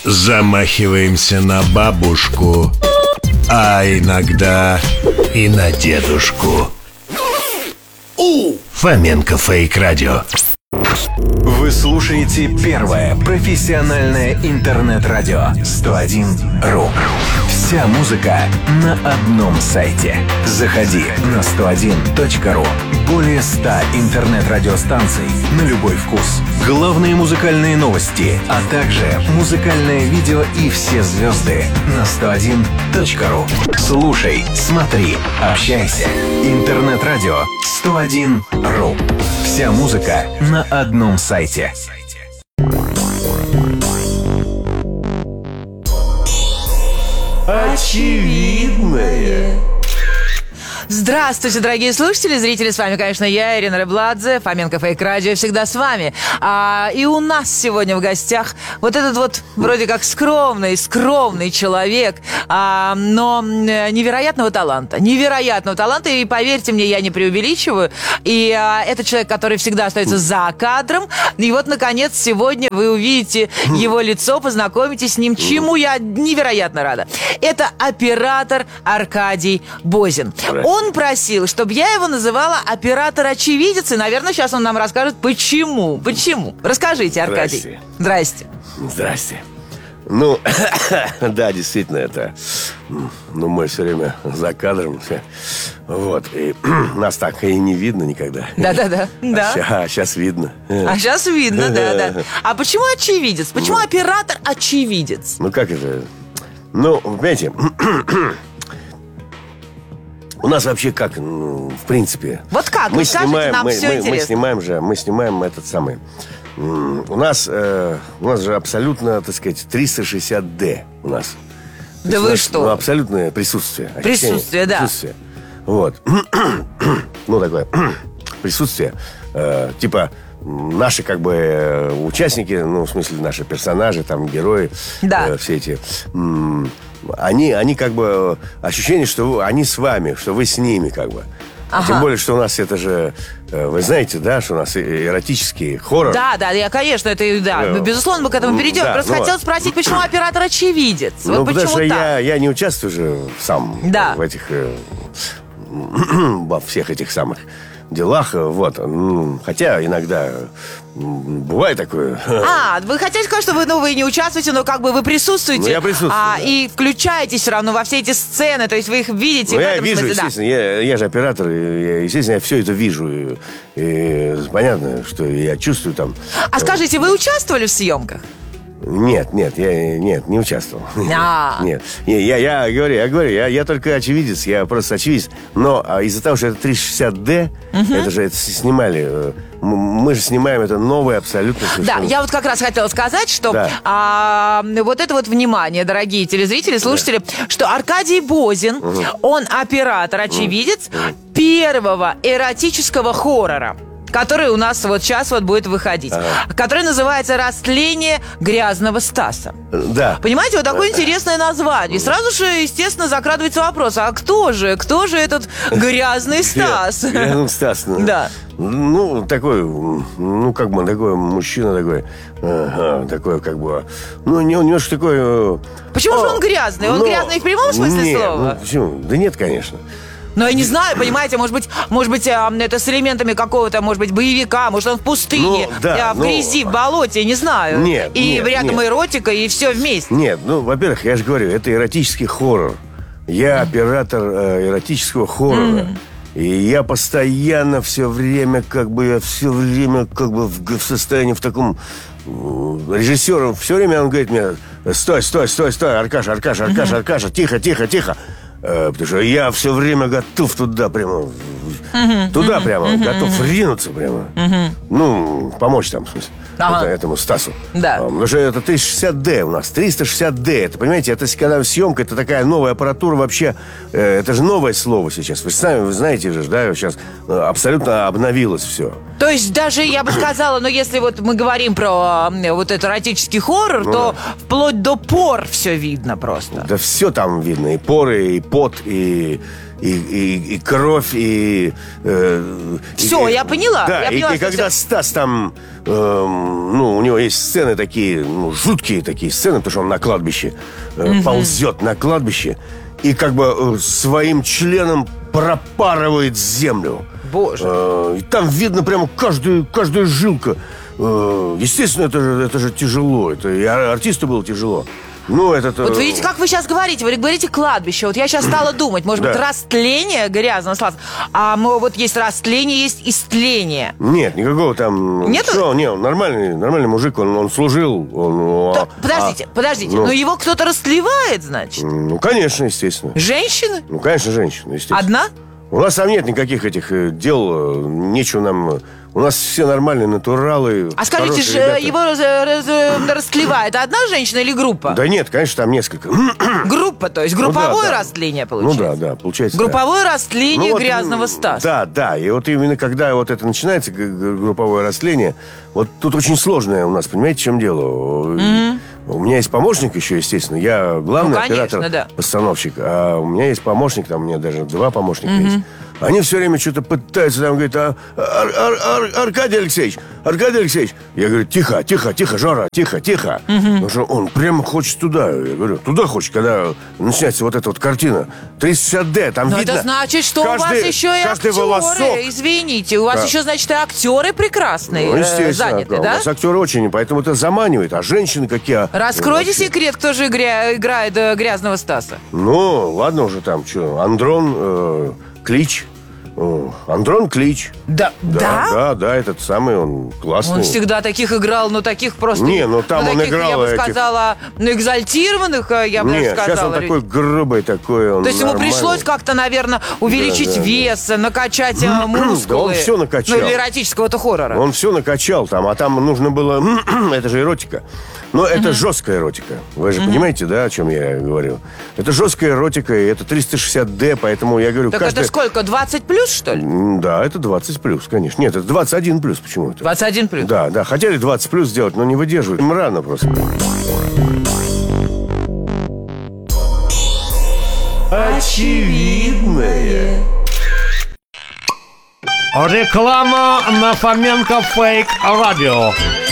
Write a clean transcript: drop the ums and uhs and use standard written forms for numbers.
Замахиваемся на бабушку, а иногда и на дедушку. Фоменко Фейк Радио. Вы слушаете первое профессиональное интернет-радио 101.ру. Вся музыка на одном сайте. Заходи на 101.ру. Более 100 интернет-радиостанций на любой вкус. Главные музыкальные новости, а также музыкальное видео и все звезды на 101.ру. Слушай, смотри, общайся. Интернет-радио 101.ру. Вся музыка на одном сайте. Очевидное. Здравствуйте, дорогие слушатели, зрители, с вами, конечно, я, Ирина Рыбладзе, Фоменко Фейк Радио, всегда с вами. И у нас сегодня в гостях вот этот вот вроде как скромный человек, но невероятного таланта, и поверьте мне, я не преувеличиваю, и это человек, который всегда остается за кадром, и вот, наконец, сегодня вы увидите его лицо, познакомитесь с ним, чему я невероятно рада. Это оператор Аркадий Бозин. Он просил, чтобы я его называла оператор-очевидец, и, наверное, сейчас он нам расскажет, почему. Расскажите, Аркадий. Здрасте. Ну, да, действительно, это... Ну, мы все время за кадром. Вот, и нас так и не видно никогда. Да. А сейчас видно. Да. А почему очевидец? Почему оператор-очевидец? Ну, как это? Ну, понимаете... У нас вообще как, в принципе... Вот как? Мы снимаем этот самый... У нас же абсолютно, так сказать, 360D у нас. Да вы что? Ну, абсолютное присутствие. Присутствие, да. Присутствие. Вот. Ну, такое присутствие. Типа... Наши, как бы, участники, ну, в смысле, наши персонажи, там, герои, да. Все эти... Они как бы ощущение, что они с вами, что вы с ними, как бы. Ага. Тем более, что у нас это же, вы знаете, да, что у нас эротический хоррор. Да, я, конечно, это, да, безусловно, мы к этому перейдем. Да, просто хотел спросить, почему оператор-очевидец? Ну, вот потому почему что так? я не участвую же сам в этих, во всех этих самых делах, вот. Хотя иногда бывает такое. Вы хотели сказать, что вы не участвуете, но как бы вы присутствуете. Ну, я присутствую, да. И включаетесь все равно во все эти сцены, то есть вы их видите. Ну, я вижу, естественно, я же оператор, естественно, я все это вижу. И понятно, что я чувствую там. А скажите, вы участвовали в съемках? Нет, не участвовал. Нет. Я говорю, я только очевидец, я просто очевидец. Но из-за того, что это 360D, это снимали. Мы же снимаем это новое абсолютно совершенно. Да, я вот как раз хотела сказать, что вот это вот внимание, дорогие телезрители, слушатели, что Аркадий Бозин, он оператор-очевидец первого эротического хоррора, который у нас вот сейчас вот будет выходить, который называется «Растление грязного Стаса». Да. Понимаете, вот такое интересное название. И сразу же, естественно, закрадывается вопрос, а кто же этот грязный Стас? Грязный Стас, да. Ну, такой, как бы, такой мужчина такой, как бы, у него же такой... Почему же он грязный? Он грязный в прямом смысле слова? Почему? Да нет, конечно. Но я не знаю, понимаете, может быть, это с элементами какого-то, может быть, боевика, может, он в пустыне, в грязи, в болоте, не знаю. Нет. Рядом эротика, и все вместе. Нет, во-первых, я же говорю, это эротический хоррор. Я оператор эротического хоррора. И я постоянно все время в состоянии в таком... Режиссер все время, он говорит мне: стой, Аркаша, тихо. Потому что я все время готов туда прямо, готов ринуться прямо. Помочь там, в смысле, этому Стасу. Да. Потому что это 360D у нас, 360D. Это, понимаете, это когда съемка, это такая новая аппаратура вообще. Это же новое слово сейчас. Вы знаете же, да, сейчас абсолютно обновилось все. То есть даже, я бы сказала, но если вот мы говорим про вот этот эротический хоррор, то вплоть до пор все видно просто. Да все там видно. И поры, и пот, и кровь, Все, я поняла. Да, я поняла, и когда Стас там, у него есть сцены такие, жуткие такие сцены, потому что он на кладбище ползет на кладбище и как бы своим членом пропарывает землю. Боже. И там видно прямо каждая жилка. Естественно, это же тяжело. Это и артисту было тяжело. Вот видите, как вы сейчас говорите, вы говорите кладбище. Вот я сейчас стала думать, может быть, растление грязного сладкого. А вот есть растление, есть истление. Нет, никакого там... Нет? Не, он нормальный мужик, он служил. Подождите, но его кто-то растлевает, значит? Ну, конечно, естественно. Женщины? Ну, конечно, женщина, естественно. Одна? У нас там нет никаких этих дел, нечего нам... У нас все нормальные натуралы. А скажите, его растлевает одна женщина или группа? Да нет, конечно, там несколько. Группа, то есть групповое растление получается? Да, получается. Групповое растление грязного Стаса. Да, и вот именно когда вот это начинается, групповое растление, вот тут очень сложное у нас, понимаете, в чем дело? У меня есть помощник еще, естественно. Я главный оператор, постановщик. А у меня есть помощник, там у меня даже 2 помощника есть. Они все время что-то пытаются, там, говорят, Аркадий Алексеевич. Я говорю, тихо, Жора, тихо. Потому что он прямо хочет туда. Я говорю, туда хочет, когда начинается вот эта вот картина. 360D, там но видно. Это значит, что у вас еще и актеры. Волосок. Извините, у вас еще, значит, и актеры прекрасные заняты, да? У нас актеры очень, поэтому это заманивает. А женщины какие... Раскройте секрет, кто же играет грязного Стаса. Ну, ладно уже там, что, Андрон Клич. Андрон Клич. Да, этот самый, он классный. Он всегда таких играл, но таких просто... Не, ну там он играл... Я бы сказала, экзальтированных, я бы даже сказала. Сейчас он такой грубый, такой, он То есть ему пришлось как-то, наверное, увеличить вес, накачать мускулы. Да он все накачал. Ну, или эротического-то хоррора. Он все накачал там, а там нужно было... Это же эротика. Но это жесткая эротика. Вы же понимаете, да, о чем я говорю? Это жесткая эротика, и это 360D, поэтому я говорю... Так это сколько, 20 плюс, что ли? Да, это 20 плюс, конечно. Нет, это 21 плюс почему-то. 21 плюс? Да. Хотели 20 плюс сделать, но не выдерживают. Им рано просто. Очевидное. Реклама на Фоменко Фейк Радио.